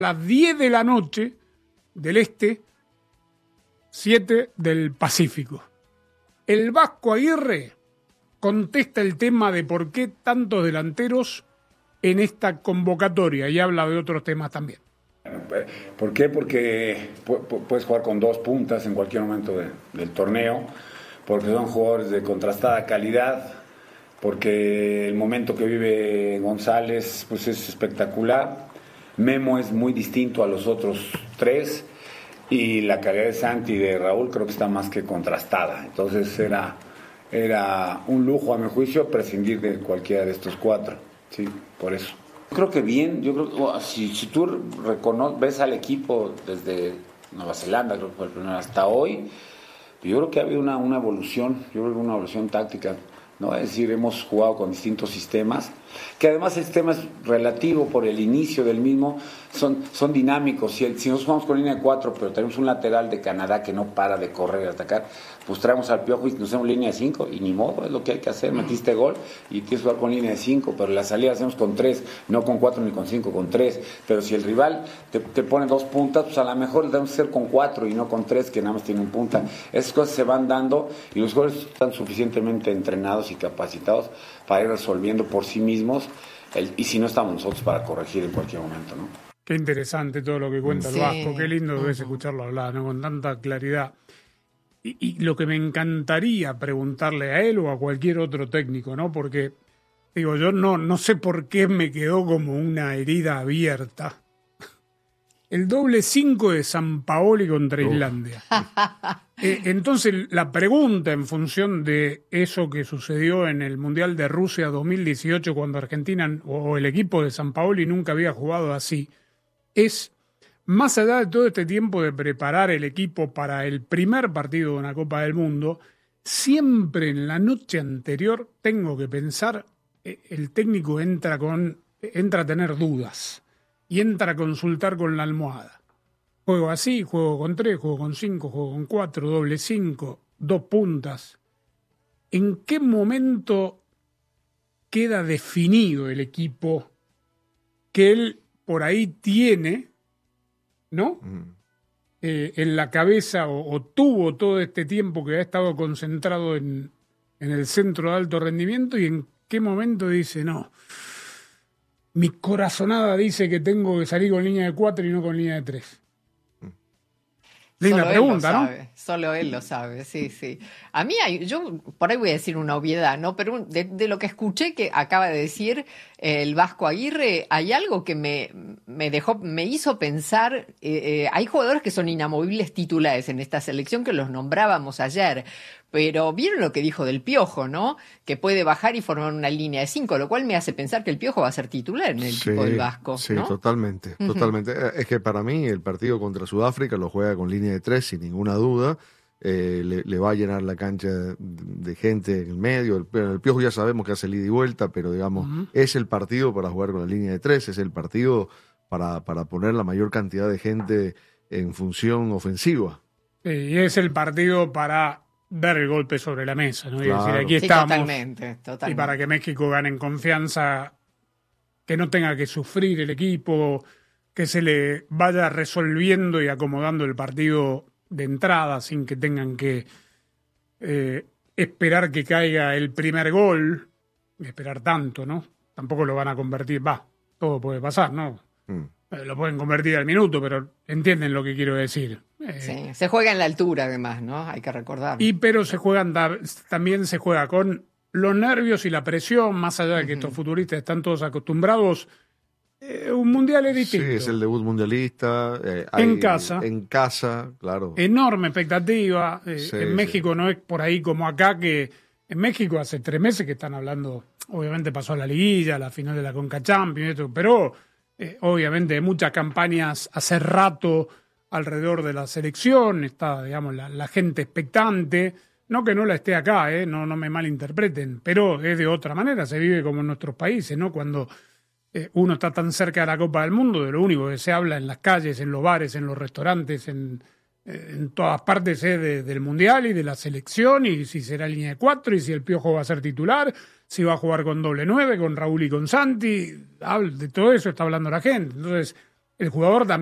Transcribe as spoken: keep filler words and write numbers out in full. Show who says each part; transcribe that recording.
Speaker 1: las diez de la noche del este, siete del Pacífico. El Vasco Aguirre contesta el tema de por qué tantos delanteros en esta convocatoria y habla de otros temas también.
Speaker 2: ¿Por qué? Porque puedes jugar con dos puntas en cualquier momento de, del torneo, porque son jugadores de contrastada calidad, porque el momento que vive González pues es espectacular, Memo es muy distinto a los otros tres y la calidad de Santi y de Raúl creo que está más que contrastada, entonces era, era un lujo a mi juicio prescindir de cualquiera de estos cuatro, sí, por eso. Creo que bien, yo creo que oh, si, si tú recono- ves al equipo desde Nueva Zelanda, creo que fue el primero, hasta hoy, yo creo que ha habido una, una evolución, yo creo que una evolución táctica, ¿no? Es decir, hemos jugado con distintos sistemas, que además el sistema es relativo por el inicio del mismo, son, son dinámicos. Si, el, si nos jugamos con línea de cuatro, pero tenemos un lateral de Canadá que no para de correr y atacar, pues traemos al Piojo y nos hacemos línea de cinco, y ni modo, es lo que hay que hacer, metiste gol y tienes que jugar con línea de cinco, pero la salida hacemos con tres, no con cuatro ni con cinco, con tres. Pero si el rival te, te pone dos puntas, pues a lo mejor le debemos hacer con cuatro y no con tres, que nada más tienen punta. Esas cosas se van dando y los jugadores están suficientemente entrenados y capacitados para ir resolviendo por sí mismos, el, y si no estamos nosotros para corregir en cualquier momento, ¿no?
Speaker 1: Qué interesante todo lo que cuenta sí. el Vasco, qué lindo uh-huh. es escucharlo hablar, ¿no? Con tanta claridad. Y, y lo que me encantaría preguntarle a él o a cualquier otro técnico, ¿no? Porque, digo, yo no, no sé por qué me quedó como una herida abierta. El doble cinco de Sampaoli contra Uf. Islandia. Eh, entonces, la pregunta en función de eso que sucedió en el Mundial de Rusia dos mil dieciocho, cuando Argentina o el equipo de Sampaoli nunca había jugado así, es, más allá de todo este tiempo de preparar el equipo para el primer partido de una Copa del Mundo, siempre en la noche anterior, tengo que pensar, eh, el técnico entra, con, entra a tener dudas y entra a consultar con la almohada. Juego así, juego con tres, juego con cinco, juego con cuatro, doble cinco, dos puntas. ¿En qué momento queda definido el equipo que él por ahí tiene, ¿no? Mm. Eh, en la cabeza o, o tuvo todo este tiempo que ha estado concentrado en, en el centro de alto rendimiento, y en qué momento dice, no, mi corazonada dice que tengo que salir con línea de cuatro y no con línea de tres? Linda
Speaker 3: Solo
Speaker 1: pregunta,
Speaker 3: él lo
Speaker 1: ¿no?
Speaker 3: sabe, solo él lo sabe, sí, sí. A mí, hay, yo por ahí voy a decir una obviedad, ¿no? Pero de, de lo que escuché que acaba de decir eh, el Vasco Aguirre, hay algo que me, me dejó, me hizo pensar, eh, eh, hay jugadores que son inamovibles titulares en esta selección que los nombrábamos ayer, pero vieron lo que dijo del Piojo, ¿no? Que puede bajar y formar una línea de cinco, lo cual me hace pensar que el Piojo va a ser titular en el
Speaker 4: sí,
Speaker 3: equipo del Vasco,
Speaker 4: Sí,
Speaker 3: ¿no?
Speaker 4: totalmente, uh-huh. totalmente. Es que para mí el partido contra Sudáfrica lo juega con línea de tres sin ninguna duda. Eh, le, le va a llenar la cancha de, de gente en el medio. El, el Piojo ya sabemos que hace ida y vuelta, pero digamos, uh-huh. es el partido para jugar con la línea de tres, es el partido para, para poner la mayor cantidad de gente en función ofensiva.
Speaker 1: Y es el partido para dar el golpe sobre la mesa, ¿no?
Speaker 4: Claro.
Speaker 1: Y decir, aquí
Speaker 3: sí,
Speaker 1: estamos.
Speaker 3: Totalmente, totalmente.
Speaker 1: Y para que México gane en confianza, que no tenga que sufrir el equipo, que se le vaya resolviendo y acomodando el partido de entrada sin que tengan que eh, esperar que caiga el primer gol, esperar tanto, ¿no? Tampoco lo van a convertir, va, todo puede pasar, ¿no? Mm. Lo pueden convertir al minuto, pero entienden lo que quiero decir. Eh,
Speaker 3: sí, se juega en la altura además, ¿no? Hay que recordar.
Speaker 1: Y pero se juegan también se juega con los nervios y la presión, más allá de que uh-huh. estos futbolistas están todos acostumbrados. Eh, un mundial es distinto.
Speaker 4: Sí, es el debut mundialista. Eh,
Speaker 1: en
Speaker 4: hay,
Speaker 1: casa.
Speaker 4: En casa, claro.
Speaker 1: Enorme expectativa. Eh,
Speaker 4: sí,
Speaker 1: en México
Speaker 4: sí.
Speaker 1: no es por ahí como acá, que en México hace tres meses que están hablando, obviamente pasó a la liguilla, a la final de la Conca Champions, pero eh, obviamente hay muchas campañas hace rato alrededor de la selección, está, digamos, la, la gente expectante. No que no la esté acá, eh, no, no me malinterpreten, pero es de otra manera, se vive como en nuestros países, ¿no? Cuando eh, uno está tan cerca de la Copa del Mundo, de lo único que se habla en las calles, en los bares, en los restaurantes, en, eh, en todas partes eh, de, del Mundial y de la selección, y si será línea de cuatro, y si el Piojo va a ser titular, si va a jugar con doble nueve, con Raúl y con Santi, de todo eso está hablando la gente. Entonces, el jugador también